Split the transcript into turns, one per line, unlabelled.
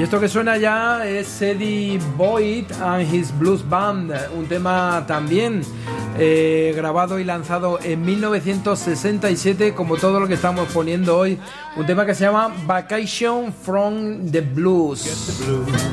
esto que suena ya es Eddie Boyd and His Blues Band, un tema también grabado y lanzado en 1967, como todo lo que estamos poniendo hoy, un tema que se llama Vacation from the Blues.